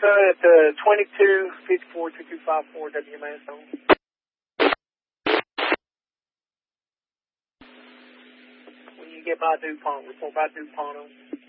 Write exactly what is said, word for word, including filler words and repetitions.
uh, at uh, twenty-two fifty-four two two five four W M A S home. When you get by DuPont, report by DuPont on.